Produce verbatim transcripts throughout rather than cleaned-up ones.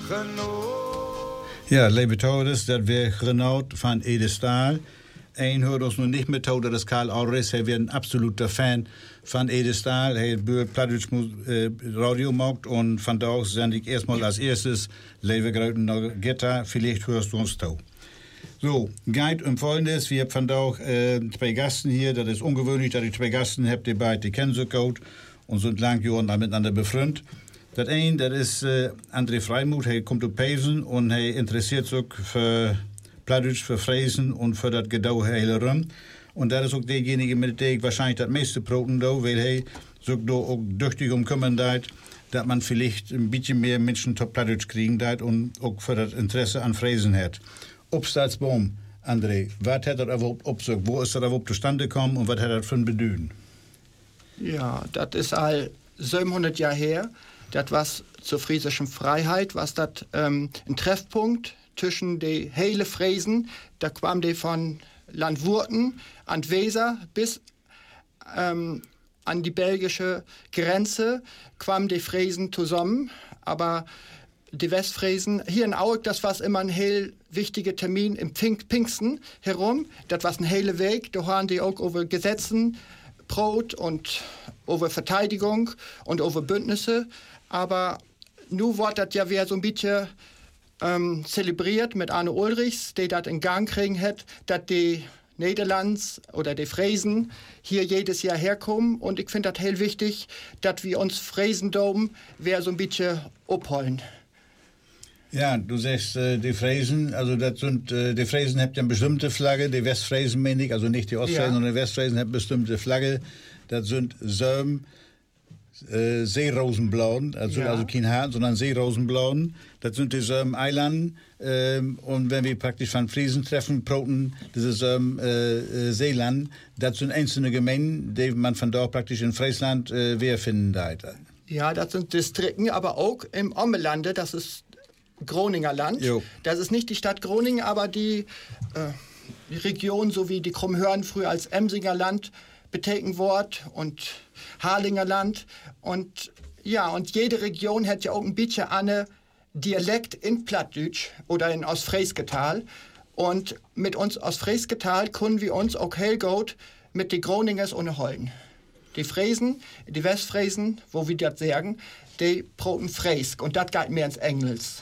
Ja, liebe Todes, dat weer Renaud van Ede Staal. Eén hoort ons nog niet meer toe, dat is Karl Ulrich. Hij weer een absoluter fan van Ede Staal. Hij heeft bij Plattdeutsch äh, Radio gemacht und vandaag zend ik erstmal als erstes Liebe Grüßen nach Gitter. Vielleicht hörst du uns toe. So, geht um Folgendes. Wir haben vandaag äh, zwei Gasten hier. Das ist ungewöhnlich, dass ich zwei Gasten habe, die beide die kennen sich gut und sind lang Jahren miteinander befreundet. Dat een, dat is uh, André Freimuth. Hij komt uit Peven en hij interesseert zich voor Plattdeutsch, voor Fräsen en voor dat gedouw hele rum. En dat is ook degene met die ik waarschijnlijk het meeste praten doe, weil hij zich daar ook duchtig om kümmern deed, dat man vielleicht een beetje meer mensen tot Plattdeutsch kriegen deed en ook voor dat interesse aan Fräsen heeft. Opstartsboom, André, wat heeft er op opzoek? Wo is er op zustande gekommen en wat heeft dat voor een beduiden? Ja, dat is al zevenhonderd jaar her. Das was zur friesischen Freiheit, was das ähm, ein Treffpunkt zwischen die hele Fräsen, da kam die von Landwurten an die Weser bis ähm, an die belgische Grenze, kam die Fräsen zusammen, aber die Westfräsen, hier in Aueg, das war immer ein heel wichtiger Termin im Pfing Pfingsten herum, das war ein hele Weg, da haben die auch über Gesetzen Brot und über Verteidigung und über Bündnisse. Aber nun wird das ja wieder so ein bisschen ähm, zelebriert mit Arne Ulrichs, der das in Gang kriegen hat, dass die Niederlands oder die Fräsen hier jedes Jahr herkommen. Und ich finde das heel wichtig, dass wir uns Fräsendom wieder so ein bisschen abholen. Ja, du sagst, äh, die Fräsen, also das sind, äh, die Fräsen haben eine bestimmte Flagge, die Westfräsen meine ich, also nicht die Ostfräsen, ja, sondern die Westfräsen haben eine bestimmte Flagge. Das sind Söm, äh, Seerosenblauen, also, ja, also kein Hahn, sondern Seerosenblauen. Das sind die Söm Eilanden. Äh, und wenn wir praktisch von Friesen treffen, Proten, diese Söm äh, Seeland, das sind einzelne Gemeinden, die man von dort praktisch in Friesland äh, wer finden da. Ja, das sind Distrikten, aber auch im Ommelande, das ist Groninger Land. Jo. Das ist nicht die Stadt Groningen, aber die, äh, die Region, so wie die Krummhörn früher als Emsinger Land betecken wird und Harlinger Land. Und ja, und jede Region hat ja auch ein bisschen einen Dialekt in Plattdeutsch oder in Ostfriesgetal. Und mit uns Ostfriesgetal können wir uns auch heel gut mit den Groningers unterhalten. Die Fräsen, die Westfräsen, wo wir das sagen, die praten Fräsk und das geht mehr ins Engels.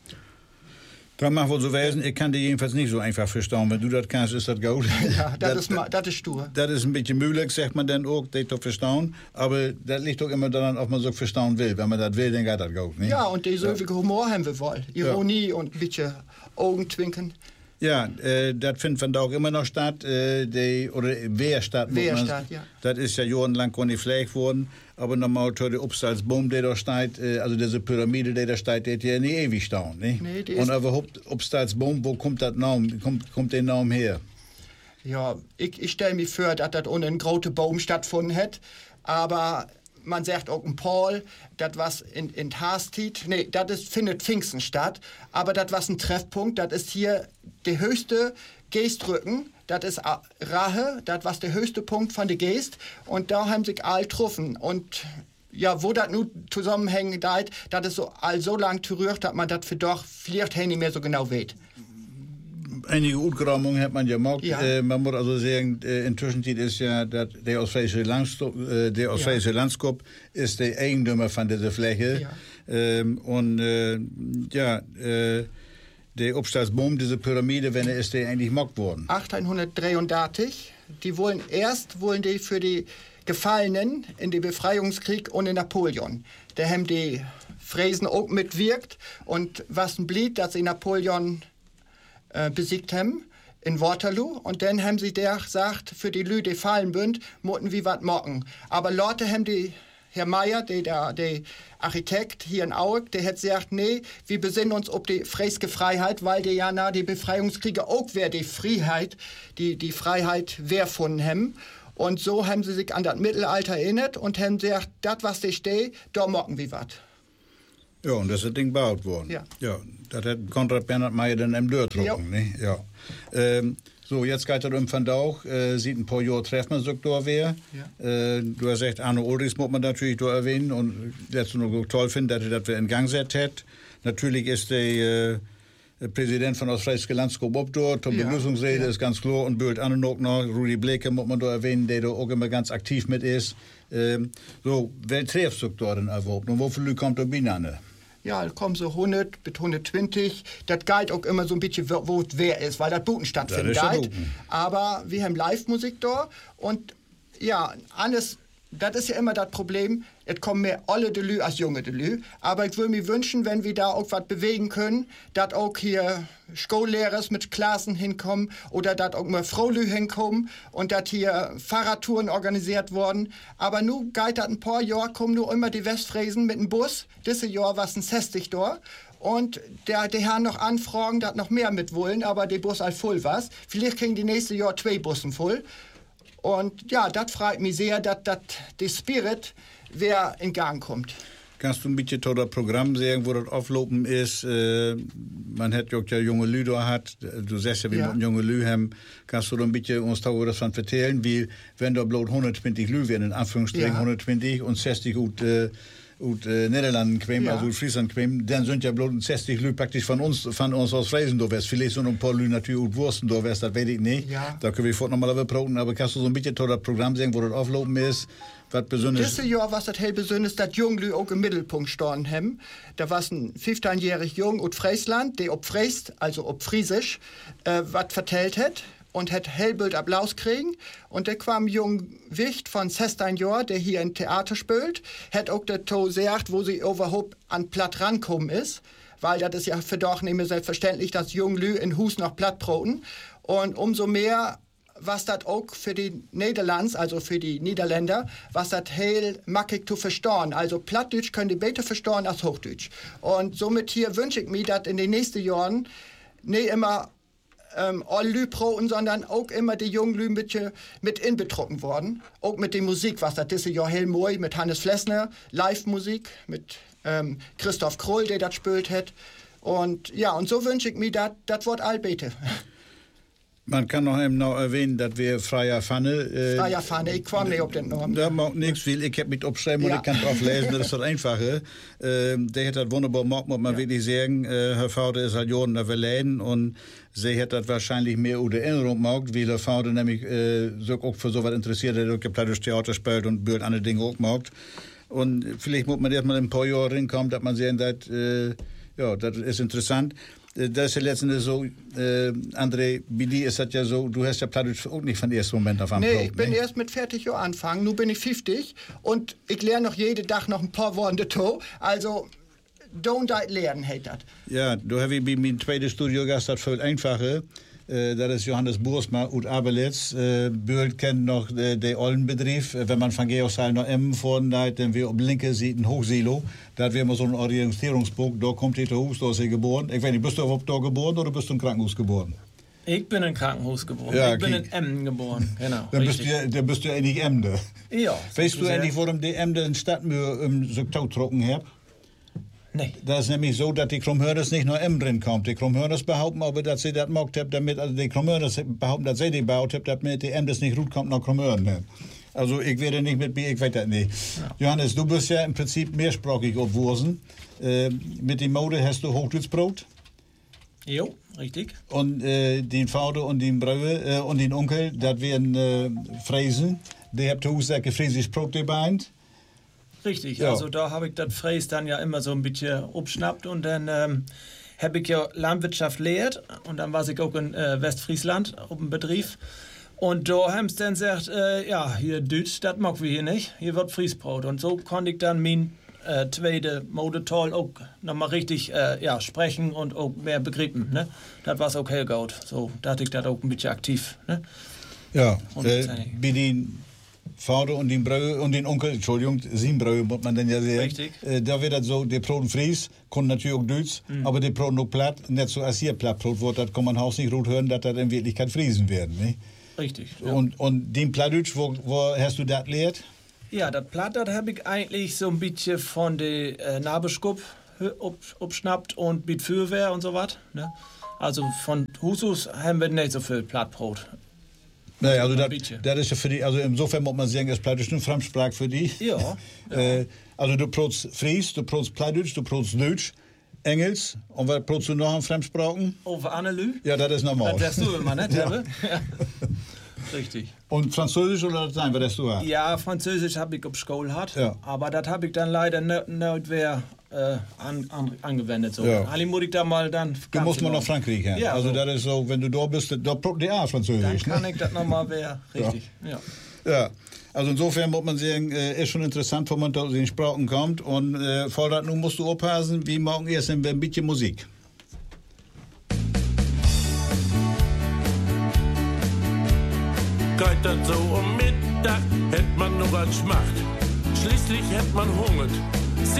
Das mag wohl so wezen, ich kann die jedenfalls nicht so einfach verstehen. Wenn du das kannst, ist das gut. Ja, das, ist, das ist stur. Das ist ein bisschen mühlich, sagt man dann auch, das zu verstehen. Aber das liegt doch immer daran, ob man so verstehen will. Wenn man das will, dann geht das gut. Nicht? Ja, und die so viel Humor haben wir wohl. Ironie, ja, und ein bisschen Augenzwinkern. Ja, äh, das findet von da auch immer noch statt. Äh, die, oder Wehrstadt. Wehrstadt, ja. Das ist ja jahrelang gar nicht gepflegt worden. Aber normal für den Obstalsbaum, der da steht, äh, also diese Pyramide, die da steht, der hat ja nicht ewig stehen. Nicht? Nee, die und überhaupt Obstalsbaum, wo kommt das Name, kommt, kommt der Name her? Ja, ich, ich stelle mir vor, dass das ohne einen großen Baum stattgefunden hat. Aber man sagt auch ein Paul, das was in, in Haastit, nee, das findet Pfingsten statt, aber das was ein Treffpunkt, das ist hier der höchste Geestrücken, das ist Rahe, das was der höchste Punkt von der Geest und da haben sich all getroffen und ja, wo das nun zusammenhängt, das ist so all so lang gerührt, dass man das für doch vielleicht nicht mehr so genau weiß. Einige Utgrabungen hat man ja gemacht. Ja. Äh, man muss also sagen, äh, inzwischen ist ja, dass der ostfriesische Landskap, äh, der ostfriesische ja. Landskap ist der Eigentümer von dieser Fläche. Ja. Ähm, und äh, ja, äh, der Obstalsbaum, diese Pyramide, wenn er ist, der eigentlich gemacht worden. achtzehnhundertdreiundachtzig. Die wollen erst wollen die für die Gefallenen in den Befreiungskrieg ohne Napoleon. Da haben die Fräsen auch mitwirkt und was ein blieb, dass sie Napoleon besiegt haben in Waterloo und dann haben sie der gesagt, für die Lü, die fallen bünd, moten wie wat mocken. Aber Leute haben die, Herr Meier, der, der, der Architekt hier in Aueg, der hat gesagt, nee, wir besinnen uns auf die fräske Freiheit, weil die ja na die Befreiungskriege auch wer die Freiheit, die, die Freiheit wer von haben. Und so haben sie sich an das Mittelalter erinnert und haben gesagt, das was die steht, da mocken wie wat. Ja, und das ist das Ding gebaut worden. Ja. Ja, das hat Konrad Bernhard Meyer dann im durchgezogen, ne? Ja. Ähm, so, jetzt geht es um Van Dauch. Äh, sieht ein paar Jahre treffen man sich da wer. Ja. Äh, du hast gesagt, Arno Ulrichs muss man natürlich da erwähnen und das noch so toll finden, dass er das in Gang gesetzt hat. Natürlich ist der äh, Präsident von Ostfriesische Landskap auch dort, die ja, Begrüßungsrede ja. ist ganz klar und Bild an und auch noch, Rudi Bleke muss man da erwähnen, der da auch immer ganz aktiv mit ist. Ähm, so, wer treffst du dort denn überhaupt und wofür Leute kommt da binnen? Ja, da kommen so hundert bis hundertzwanzig. Das geht auch immer so ein bisschen, wo es wer ist, weil das Buten stattfindet. Das Aber wir haben Live-Musik da und ja, alles, das ist ja immer das Problem, es kommen mehr alte Delü als junge Delü. Aber ich würde mir wünschen, wenn wir da auch was bewegen können, dass auch hier Schullehrer mit Klassen hinkommen oder dass auch mal Fraulü hinkommen und dass hier Fahrradtouren organisiert worden. Aber nun geht das ein paar Jahre, kommen nur immer die Westfriesen mit dem Bus. Dieses Jahr war es ein sechzig da. Und der, die haben noch Anfragen, dass noch mehr mit wollen, aber der Bus all voll war. Vielleicht kriegen die nächste Jahr zwei Bussen voll. Und ja, das freut mich sehr, dass der Spirit wer in Gang kommt. Kannst du ein bisschen das Programm sehen, wo das auflopen ist? Äh, man hat ja junge Lüder hat, du sagst ja, wie ja. junge Lü haben. Kannst du da ein bisschen uns darüber davon erzählen, wie wenn da bloß hundertzwanzig Lü werden, in Anführungsstrichen ja. hundertzwanzig und sechzig gut äh, uit uh, Nederland kwam, ja. also uit Friesland kwam, dan zijn ja bloot zestig Lü praktisch van ons, van ons als Friesen door west. Vielleicht so ein paar Lü natürlich uit Wursten door west, das weiß ich nicht. Ja. Da können wir fort nochmal über praten, aber kannst du so ein bisschen das Programm sehen, wo das auflaufen ist? Was Besonderes? Dieses Jahr was das hell Besonderes, dass Junglü auch im Mittelpunkt standen haben. Da war ein fünfzehnjährig Jung aus Friesland, der ob Friest, also ob Friesisch, äh, was vertellt hat. Und hat hellbild Applaus kriegen. Und der kam jung Wicht von sechzehn Jahren, der hier im Theater spielt, hat auch dazu gesagt, wo sie überhaupt an Platt rankommen ist. Weil das ist ja für doch nicht mehr selbstverständlich, dass Junglü in Hus noch Platt broten. Und umso mehr, was das auch für die Niederlands, also für die Niederländer, was das hell mackig zu verstehen. Also Plattdeutsch können die besser verstehen als Hochdeutsch. Und somit hier wünsche ich mir, dass in den nächsten Jahren nicht immer Ähm, all Lü proten, sondern auch immer die jungen Lü mit, mit inbetroffen worden. Auch mit der Musik, was das dieses Jahr hell moi mit Hannes Flessner, Live-Musik mit ähm, Christoph Krull, der das spielt hat. Und ja, und so wünsche ich mir, dass das Wort all bete. Man kann noch eben noch erwähnen, dass wir Freier Pfanne... Äh, Freier Pfanne, ich komme nicht auf den Namen. Da macht nichts viel, ich habe mit aufschreiben ja. und ich kann drauf lesen, das ist das Einfache. Äh, der hat das wunderbar gemacht, muss man ja. wirklich sagen. Äh, Herr Vater ist halt Jordan der Verläden und sie hat das wahrscheinlich mehr über Erinnerung gemacht, weil der Vater nämlich äh, so auch für sowas interessiert, der hat Plattisch Theater spielt und Bild andere Dinge auch gemacht. Und vielleicht muss man erstmal in ein paar Jahre hinkommen, dass man sehen, dass, äh, ja, das ist interessant. Das ist ja letztendlich so, äh, André, bei dir ist das ja so, du hast ja Plattdeutsch auch nicht von ersten Moment auf angefangen. Nee, ich bin ne? erst mit vierzig Jahren angefangen, nun bin ich fünfzig und ich lerne noch jeden Tag noch ein paar Worte dazu. Also, don't die lernen, hält das. Ja, da habe ich bei meinem zweiten Studiogast das viel einfacher. Äh, das ist Johannes Bursma aus Abelitz. Äh, Böhl kennt noch äh, den alten Betrieb. Wenn man von Geosheim nach Emmen fahren, dann wir um linke Seite ein Hochsilo. Da hat wir immer so einen Orientierungspunkt. Da kommt der Hus, da ist er geboren. Ich weiß nicht, bist du überhaupt da geboren oder bist du im Krankenhaus geboren? Ich bin im Krankenhaus geboren. Ja, ich bin in Emmen geboren. Genau. Dann bist, du, dann bist du eigentlich Emde. Ja. Weißt du eigentlich, warum die Emde in Stadtmühe um, so trocken hat? Nee. Das ist nämlich so, dass die Krummhörners nicht nur M drin kommt. Die Krummhörners behaupten aber, dass sie das gemacht haben, damit, also die Krummhörners behaupten, dass sie die gebaut haben, damit die M das nicht gut kommt nach Krummhörn. Also ich werde nicht mit, ich weiß das nicht. Ja. Johannes, du bist ja im Prinzip mehrsprachig auf Wursen. Äh, mit dem Mode hast du Hochdeutschbrot. Jo, richtig. Und äh, den Vater und den Bruder äh, und den Onkel, das wären äh, Fräsen. Die habt du gesagt, friesisch Brot dabei. Richtig, ja. Also da habe ich das Fräs dann ja immer so ein bisschen abschnappt und dann ähm, habe ich ja Landwirtschaft lehrt und dann war ich auch in äh, Westfriesland auf dem Betrieb und da haben sie dann gesagt, äh, ja, hier Deutsch, das mag wir hier nicht, hier wird Friesbrot und so konnte ich dann mein äh, zweite Modetal auch nochmal richtig äh, ja, sprechen und auch mehr begriffen, ne? Das war okay gut, so, da hatte ich das auch ein bisschen aktiv, ne? Ja, äh, bei den Vater und den Bruder und den Onkel, Entschuldigung, sieben Brüder muss man dann ja sehen. Richtig. Äh, da wird das so, der Broten Fries, kommt natürlich auch Deutsch, mhm. aber der Broten auch platt, nicht so als hier Plattbrot wird, das kann man Haus nicht gut hören, dass das in Wirklichkeit Friesen werden, ne? Richtig. Ja. Und, und den Plattdeutsch, wo, wo hast du das lehrt? Ja, das Platt, das habe ich eigentlich so ein bisschen von der äh, Nabelschkup abschnappt und mit Fürwehr und so was, ne? Also von Husus haben wir nicht so viel Plattbrot. Naja, also das, das ist ja für die, also insofern muss man sagen, das Plattdeutsch ist eine Fremdsprache für die. Ja. ja. äh, also du brotst Fries, du brotst Plattdeutsch, du brotst Deutsch. Engels. Und was brauchst du noch an Fremdsprachen? Over Annelü. Ja, das ist normal. Das hast du immer, ne, Tebbe? Ja. Richtig. Und Französisch oder Latein, was hast du hast? Ja, Französisch habe ich auf Schule gehabt, Ja. aber das habe ich dann leider nicht mehr äh, an, an, angewendet. So. Ja. Eigentlich muss ich da mal dann... Du musst mal nach Frankreich hin. Ja, also so. das ist so, wenn du da bist, da braucht die auch Französisch. Dann kann ne? ich das nochmal wieder. Richtig, ja. Ja, also insofern muss man sagen, äh, ist schon interessant, wo man da aus den Sprachen kommt. Und äh, vor allem nun musst du aufpassen, wie morgen erst ein bisschen Musik. Geht das so um Mittag, hätt man noch was gemacht. Schließlich hätt man hungert